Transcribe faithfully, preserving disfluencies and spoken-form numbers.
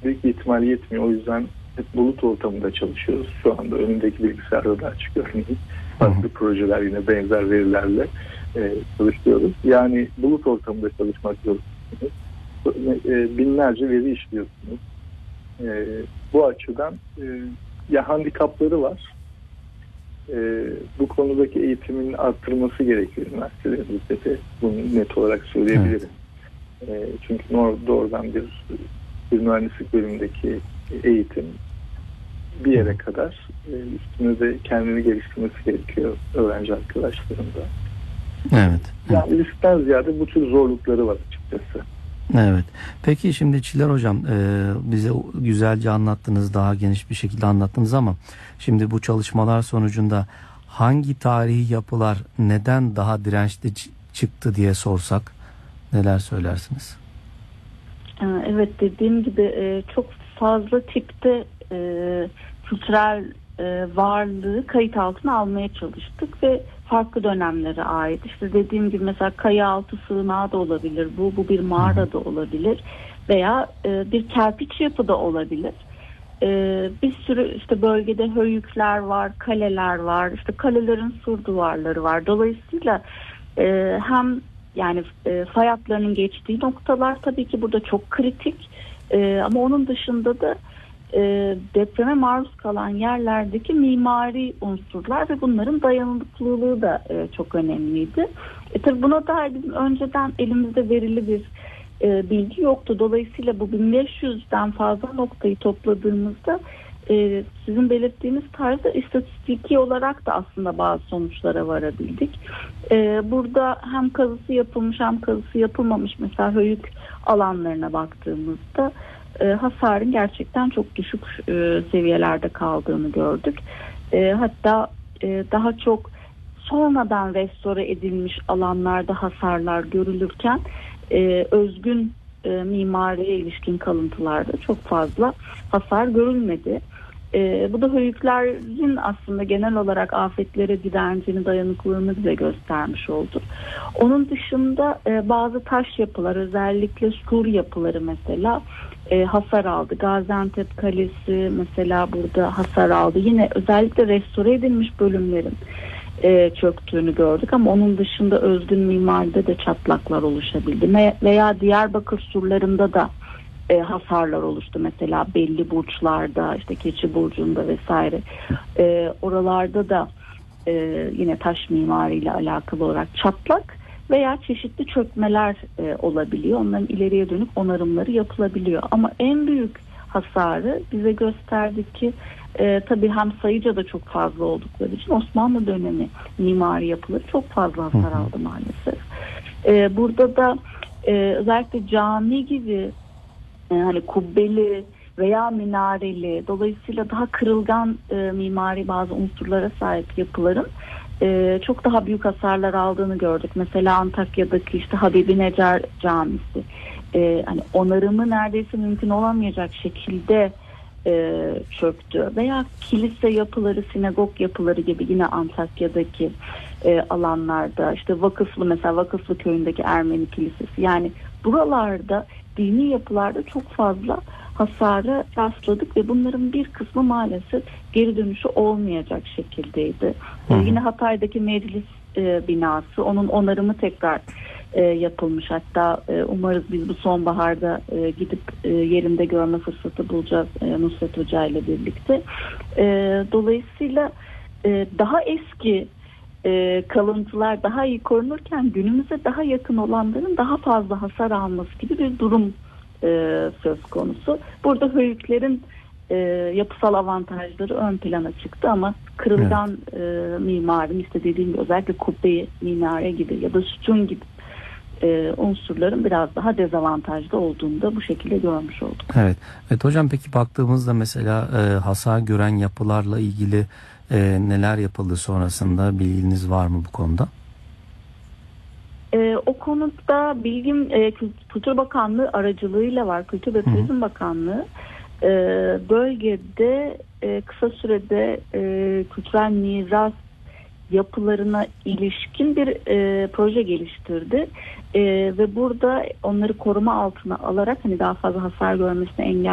büyük bir ihtimal yetmiyor. O yüzden hep bulut ortamında çalışıyoruz. Şu anda önümdeki bilgisayarda da açık örneğin. Farklı projeler yine benzer verilerle e, çalışıyoruz. Yani bulut ortamında çalışmak zorundasınız. E, binlerce veri işliyorsunuz. E, bu açıdan e, ya handikapları var. E, bu konudaki eğitimin arttırılması gerekiyor üniversitelerimizde de. Bunu net olarak söyleyebilirim. Evet. E, çünkü doğrudan bir, bir mühendislik bölümündeki eğitim bir yere kadar e, üstüne de kendini geliştirmesi gerekiyor öğrenci arkadaşlarında. Evet. Yani riskten ziyade bu tür zorlukları var açıkçası. Evet. Peki şimdi Çiller Hocam e, bize güzelce anlattınız, daha geniş bir şekilde anlattınız ama şimdi bu çalışmalar sonucunda hangi tarihi yapılar neden daha dirençli ç- çıktı diye sorsak neler söylersiniz? Evet, dediğim gibi çok fazla tipte kültürel varlığı kayıt altına almaya çalıştık ve farklı dönemlere ait. İşte dediğim gibi mesela kaya altı sığınağı da olabilir. Bu bu bir mağara da olabilir veya e, bir kerpiç yapı da olabilir. E, bir sürü işte bölgede höyükler var, kaleler var. İşte kalelerin sur duvarları var. Dolayısıyla e, hem yani e, fay hatlarının geçtiği noktalar tabii ki burada çok kritik. E, ama onun dışında da E, depreme maruz kalan yerlerdeki mimari unsurlar ve bunların dayanıklılığı da e, çok önemliydi. E, tabii buna dair bizim önceden elimizde verili bir e, bilgi yoktu. Dolayısıyla bu bin beş yüzden fazla noktayı topladığımızda e, sizin belirttiğiniz tarzda istatistiki olarak da aslında bazı sonuçlara varabildik. E, burada hem kazısı yapılmış hem kazısı yapılmamış mesela höyük alanlarına baktığımızda E, hasarın gerçekten çok düşük e, seviyelerde kaldığını gördük. E, hatta e, daha çok sonradan restore edilmiş alanlarda hasarlar görülürken e, özgün e, mimariye ilişkin kalıntılarda çok fazla hasar görülmedi. E, bu da höyüklerin aslında genel olarak afetlere direncini, dayanıklılığını bize göstermiş oldu. Onun dışında e, bazı taş yapılar, özellikle sur yapıları mesela e, hasar aldı. Gaziantep Kalesi mesela burada hasar aldı. Yine özellikle restore edilmiş bölümlerin e, çöktüğünü gördük ama onun dışında özgün mimaride de çatlaklar oluşabildi. Me- veya Diyarbakır surlarında da E, hasarlar oluştu mesela belli burçlarda, işte Keçi Burcu'nda vesaire. E, oralarda da e, yine taş mimariyle alakalı olarak çatlak veya çeşitli çökmeler e, olabiliyor. Onların ileriye dönük onarımları yapılabiliyor. Ama en büyük hasarı bize gösterdi ki e, tabii hem sayıca da çok fazla oldukları için Osmanlı dönemi mimari yapıları çok fazla hasar aldı maalesef. E, burada da e, özellikle cami gibi hani kubbeli veya minareli, dolayısıyla daha kırılgan e, mimari bazı unsurlara sahip yapıların e, çok daha büyük hasarlar aldığını gördük. Mesela Antakya'daki işte Habibi Necar Camisi e, hani onarımı neredeyse mümkün olamayacak şekilde e, çöktü. Veya kilise yapıları, sinagog yapıları gibi yine Antakya'daki e, alanlarda, işte Vakıflı mesela Vakıflı köyündeki Ermeni kilisesi, yani buralarda dini yapılarda çok fazla hasara rastladık ve bunların bir kısmı maalesef geri dönüşü olmayacak şekildeydi. Hı hı. Yine Hatay'daki meclis e, binası, onun onarımı tekrar e, yapılmış. Hatta e, umarız biz bu sonbaharda e, gidip e, yerinde görme fırsatı bulacağız e, Nusret Hoca ile birlikte. E, dolayısıyla e, daha eski E, kalıntılar daha iyi korunurken günümüze daha yakın olanların daha fazla hasar alması gibi bir durum e, söz konusu. Burada höyüklerin e, yapısal avantajları ön plana çıktı ama kırılgan evet. e, mimarin işte dediğim gibi özellikle kubbe minare gibi ya da sütun gibi e, unsurların biraz daha dezavantajlı olduğunu da bu şekilde görmüş olduk. Evet. Evet hocam, peki baktığımızda mesela e, hasar gören yapılarla ilgili e, neler yapıldı sonrasında, bilginiz var mı bu konuda? E, o konuda bilgim e, Kültür Bakanlığı aracılığıyla var. Kültür ve Turizm Bakanlığı e, bölgede e, kısa sürede e, kültürel miras yapılarına ilişkin bir e, proje geliştirdi. E, ve burada onları koruma altına alarak hani daha fazla hasar görmesini engel